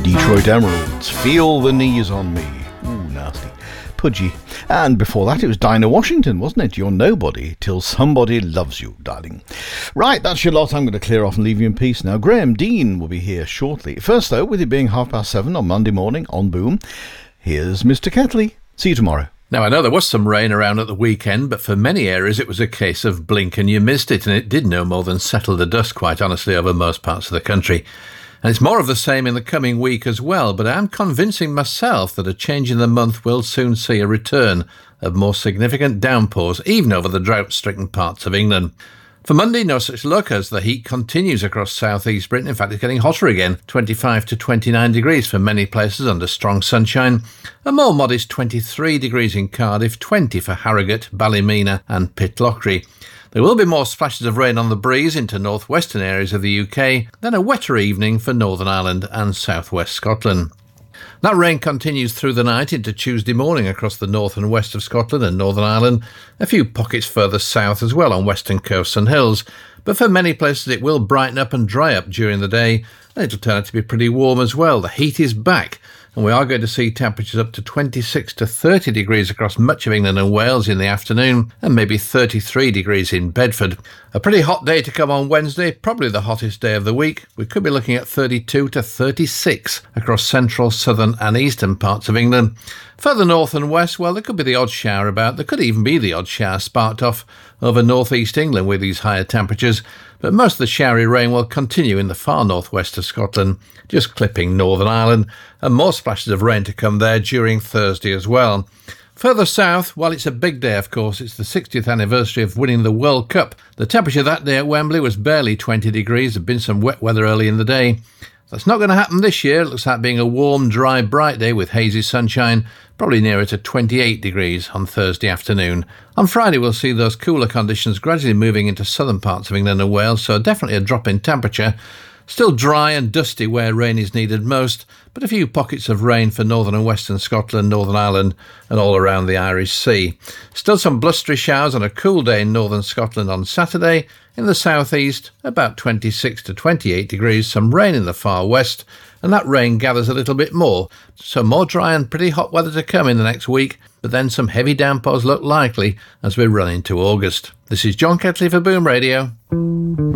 Detroit Emeralds, Feel the Knees on Me. Ooh, nasty. Pudgy. And before that, it was Dinah Washington, wasn't it? You're nobody till somebody loves you, darling. Right, that's your lot. I'm going to clear off and leave you in peace now. Graham Dean will be here shortly. First, though, with it being 7:30 on Monday morning on Boom, here's Mr. Ketley. See you tomorrow. Now, I know there was some rain around at the weekend, but for many areas it was a case of blink and you missed it, and it did no more than settle the dust, quite honestly, over most parts of the country. And it's more of the same in the coming week as well, but I'm convincing myself that a change in the month will soon see a return of more significant downpours, even over the drought-stricken parts of England. For Monday, no such luck as the heat continues across southeast Britain. In fact, it's getting hotter again, 25 to 29 degrees for many places under strong sunshine. A more modest 23 degrees in Cardiff, 20 for Harrogate, Ballymena and Pitlochry. There will be more splashes of rain on the breeze into northwestern areas of the UK, then a wetter evening for Northern Ireland and southwest Scotland. That rain continues through the night into Tuesday morning across the north and west of Scotland and Northern Ireland, a few pockets further south as well on western coasts and hills, but for many places it will brighten up and dry up during the day, and it'll turn out to be pretty warm as well. The heat is back, and we are going to see temperatures up to 26 to 30 degrees across much of England and Wales in the afternoon, and maybe 33 degrees in Bedford. A pretty hot day to come on Wednesday, probably the hottest day of the week. We could be looking at 32 to 36 across central, southern and eastern parts of England. Further north and west, well, there could be the odd shower about. There could even be the odd shower sparked off over northeast England with these higher temperatures, but most of the showery rain will continue in the far northwest of Scotland, just clipping Northern Ireland, and more splashes of rain to come there during Thursday as well. Further south, while it's a big day, of course, it's the 60th anniversary of winning the World Cup. The temperature that day at Wembley was barely 20 degrees. There had been some wet weather early in the day. That's not going to happen this year. It looks like being a warm, dry, bright day with hazy sunshine, probably nearer to 28 degrees on Thursday afternoon. On Friday, we'll see those cooler conditions gradually moving into southern parts of England and Wales, so definitely a drop in temperature. Still dry and dusty where rain is needed most, but a few pockets of rain for northern and western Scotland, Northern Ireland and all around the Irish Sea. Still some blustery showers on a cool day in northern Scotland on Saturday. In the southeast, about 26 to 28 degrees, some rain in the far west, and that rain gathers a little bit more. So more dry and pretty hot weather to come in the next week, but then some heavy downpours look likely as we run into August. This is John Ketley for Boom Radio.